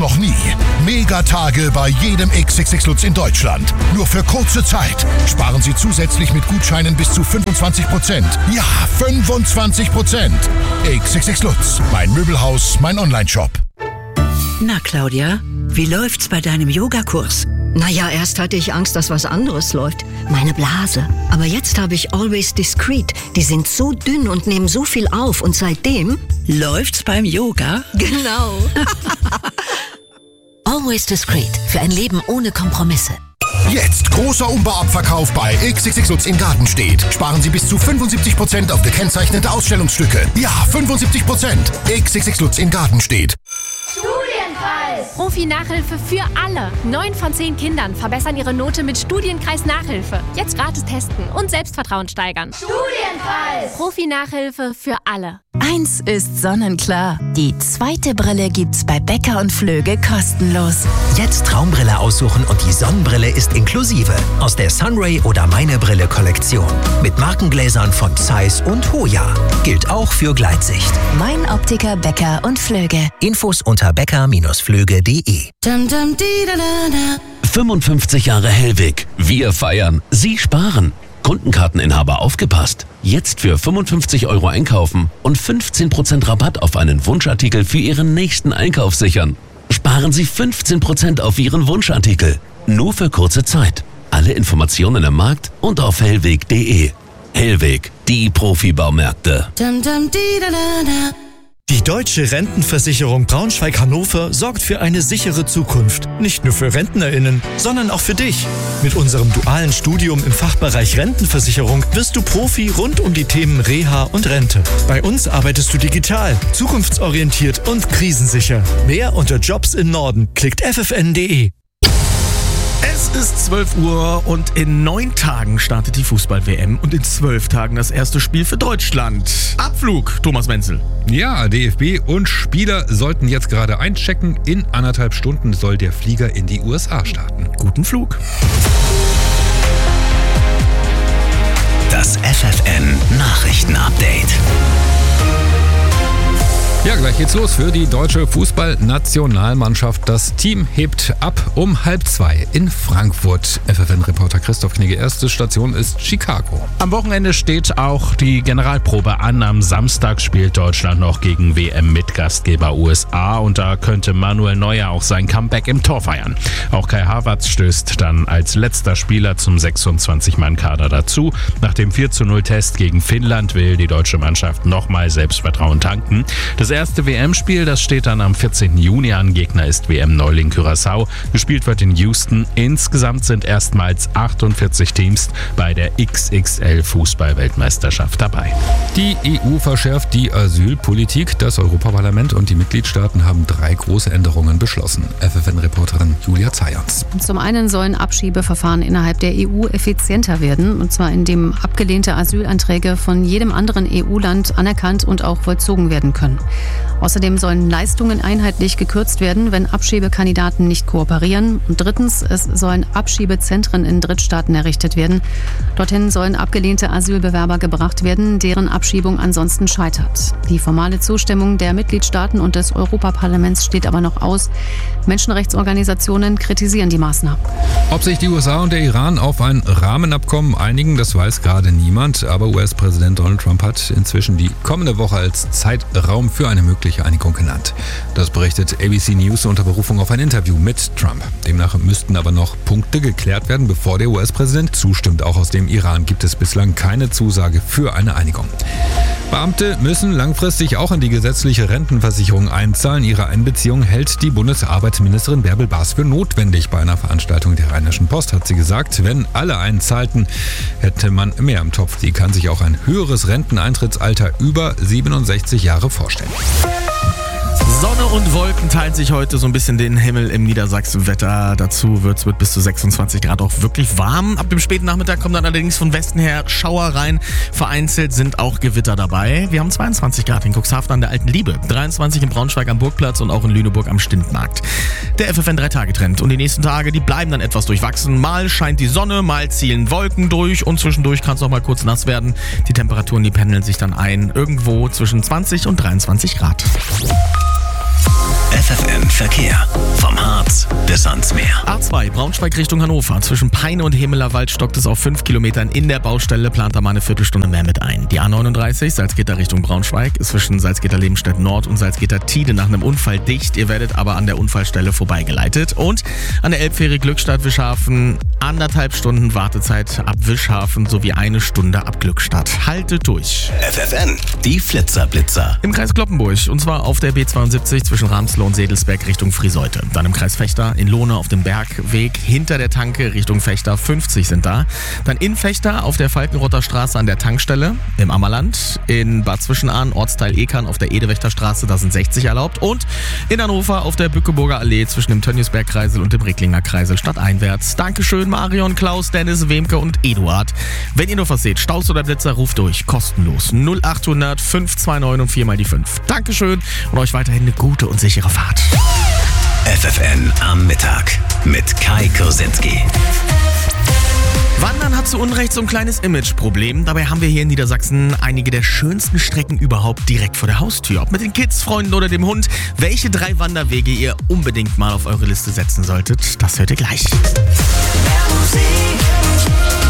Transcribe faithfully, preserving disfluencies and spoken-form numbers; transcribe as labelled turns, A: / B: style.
A: noch nie. Megatage bei jedem X X X Lutz in Deutschland. Nur für kurze Zeit. Sparen Sie zusätzlich mit Gutscheinen bis zu fünfundzwanzig Prozent. Ja, fünfundzwanzig Prozent. X X X Lutz. Mein Möbelhaus, mein Onlineshop.
B: Na, Claudia, wie läuft's bei deinem Yogakurs?
C: Naja, erst hatte ich Angst, dass was anderes läuft. Meine Blase. Aber jetzt habe ich Always Discreet. Die sind so dünn und nehmen so viel auf. Und seitdem...
B: Läuft's beim Yoga?
C: Genau.
D: Always Discreet. Für ein Leben ohne Kompromisse.
A: Jetzt großer Umbauabverkauf bei X X X Lutz in Gartenstedt. Sparen Sie bis zu fünfundsiebzig Prozent auf gekennzeichnete Ausstellungsstücke. Ja, fünfundsiebzig Prozent. X X X Lutz in Gartenstedt.
E: Studienkreis. Profi-Nachhilfe für alle. Neun von zehn Kindern verbessern ihre Note mit Studienkreis-Nachhilfe. Jetzt gratis testen und Selbstvertrauen steigern. Studienkreis. Profi-Nachhilfe für alle.
F: Eins ist sonnenklar. Die zweite Brille gibt's bei Becker und Flöge kostenlos.
G: Jetzt Traumbrille aussuchen und die Sonnenbrille ist inklusive. Aus der Sunray oder Meine Brille Kollektion. Mit Markengläsern von Zeiss und Hoya. Gilt auch für Gleitsicht.
F: Mein Optiker Becker und Flöge.
G: Infos unter becker Bindestrich flöge punkt de.
H: fünfundfünfzig Jahre Hellweg. Wir feiern. Sie sparen. Kundenkarteninhaber aufgepasst. Jetzt für fünfundfünfzig Euro einkaufen und fünfzehn Prozent Rabatt auf einen Wunschartikel für Ihren nächsten Einkauf sichern. Sparen Sie fünfzehn Prozent auf Ihren Wunschartikel. Nur für kurze Zeit. Alle Informationen im Markt und auf hellweg punkt de. Hellweg, die Profibaumärkte.
I: Die Deutsche Rentenversicherung Braunschweig-Hannover sorgt für eine sichere Zukunft. Nicht nur für RentnerInnen, sondern auch für dich. Mit unserem dualen Studium im Fachbereich Rentenversicherung wirst du Profi rund um die Themen Reha und Rente. Bei uns arbeitest du digital, zukunftsorientiert und krisensicher. Mehr unter Jobs im Norden. Klickt f f n punkt de.
J: Es ist zwölf Uhr und in neun Tagen startet die Fußball-W M und in zwölf Tagen das erste Spiel für Deutschland. Abflug, Thomas Menzel.
K: Ja, D F B und Spieler sollten jetzt gerade einchecken. In anderthalb Stunden soll der Flieger in die U S A starten.
J: Guten Flug.
G: Das F F N Nachrichten-Update.
K: Ja, gleich geht's los für die deutsche Fußballnationalmannschaft. Das Team hebt ab um halb zwei in Frankfurt. F F N-Reporter Christoph Knigge, erste Station ist Chicago.
L: Am Wochenende steht auch die Generalprobe an. Am Samstag spielt Deutschland noch gegen W M-Mitgastgeber U S A und da könnte Manuel Neuer auch sein Comeback im Tor feiern. Auch Kai Havertz stößt dann als letzter Spieler zum sechsundzwanzig-Mann-Kader dazu. Nach dem vier zu null Test gegen Finnland will die deutsche Mannschaft nochmal Selbstvertrauen tanken. Das erste W M-Spiel, das steht dann am vierzehnten Juni an. Gegner ist W M-Neuling Curaçao. Gespielt wird in Houston. Insgesamt sind erstmals achtundvierzig Teams bei der X X L-Fußball-Weltmeisterschaft dabei.
K: Die E U verschärft die Asylpolitik. Das Europaparlament und die Mitgliedstaaten haben drei große Änderungen beschlossen. F F N-Reporterin Julia Zayans.
M: Zum einen sollen Abschiebeverfahren innerhalb der E U effizienter werden, und zwar indem abgelehnte Asylanträge von jedem anderen E U-Land anerkannt und auch vollzogen werden können. Außerdem sollen Leistungen einheitlich gekürzt werden, wenn Abschiebekandidaten nicht kooperieren. Und drittens, es sollen Abschiebezentren in Drittstaaten errichtet werden. Dorthin sollen abgelehnte Asylbewerber gebracht werden, deren Abschiebung ansonsten scheitert. Die formale Zustimmung der Mitgliedstaaten und des Europaparlaments steht aber noch aus. Menschenrechtsorganisationen kritisieren die Maßnahmen.
K: Ob sich die U S A und der Iran auf ein Rahmenabkommen einigen, das weiß gerade niemand. Aber U S-Präsident Donald Trump hat inzwischen die kommende Woche als Zeitraum für eine mögliche Einigung genannt. Das berichtet A B C News unter Berufung auf ein Interview mit Trump. Demnach müssten aber noch Punkte geklärt werden, bevor der U S-Präsident zustimmt. Auch aus dem Iran gibt es bislang keine Zusage für eine Einigung. Beamte müssen langfristig auch in die gesetzliche Rentenversicherung einzahlen. Ihre Einbeziehung hält die Bundesarbeitsministerin Bärbel Baas für notwendig. Bei einer Veranstaltung der Rheinischen Post hat sie gesagt, wenn alle einzahlten, hätte man mehr im Topf. Sie kann sich auch ein höheres Renteneintrittsalter über siebenundsechzig Jahre vorstellen.
J: Sonne und Wolken teilen sich heute so ein bisschen den Himmel im Niedersachsen-Wetter. Dazu wird es mit bis zu sechsundzwanzig Grad auch wirklich warm. Ab dem späten Nachmittag kommen dann allerdings von Westen her Schauer rein. Vereinzelt sind auch Gewitter dabei. Wir haben zweiundzwanzig Grad in Cuxhaven an der Alten Liebe, dreiundzwanzig in Braunschweig am Burgplatz und auch in Lüneburg am Stintmarkt. Der F F N drei Tage Trend. Und die nächsten Tage, die bleiben dann etwas durchwachsen. Mal scheint die Sonne, mal ziehen Wolken durch und zwischendurch kann es auch mal kurz nass werden. Die Temperaturen, die pendeln sich dann ein irgendwo zwischen zwanzig und dreiundzwanzig Grad.
G: F F F N Verkehr. Vom Harz bis ans Meer.
J: A zwei, Braunschweig Richtung Hannover. Zwischen Peine und Himmelerwald stockt es auf fünf Kilometern in der Baustelle. Plant da mal eine Viertelstunde mehr mit ein. Die A neununddreißig, Salzgitter Richtung Braunschweig, ist zwischen Salzgitter-Lebenstedt Nord und Salzgitter-Tide nach einem Unfall dicht. Ihr werdet aber an der Unfallstelle vorbeigeleitet. Und an der Elbfähre Glückstadt-Wischhafen anderthalb Stunden Wartezeit ab Wischhafen sowie eine Stunde ab Glückstadt. Haltet durch.
G: F F N, die Flitzer-Blitzer.
J: Im Kreis Cloppenburg, und zwar auf der B zweiundsiebzig zwischen Ramsloh und Sedelsberg Richtung Friseute. Dann im Kreis Vechta, in Lohne auf dem Bergweg hinter der Tanke Richtung Vechta, fünfzig sind da. Dann in Vechta auf der Falkenrotter Straße an der Tankstelle, im Ammerland, in Bad Zwischenahn, Ortsteil Ekern auf der Edewächter Straße, da sind sechzig erlaubt. Und in Hannover auf der Bückeburger Allee zwischen dem Tönniesberg-Kreisel und dem Ricklinger Kreisel stadteinwärts. Dankeschön Marion, Klaus, Dennis, Wemke und Eduard. Wenn ihr noch was seht, Staus oder Blitzer, ruft durch, kostenlos. null achthundert fünf zwei neun und vier mal die fünf. Dankeschön und euch weiterhin eine gute und sichere Fahrt.
G: F F N am Mittag mit Kai Kursinski.
J: Wandern hat zu Unrecht so ein kleines Imageproblem. Dabei haben wir hier in Niedersachsen einige der schönsten Strecken überhaupt direkt vor der Haustür. Ob mit den Kids, Freunden oder dem Hund. Welche drei Wanderwege ihr unbedingt mal auf eure Liste setzen solltet, das hört ihr gleich.
N: Mehr Musik.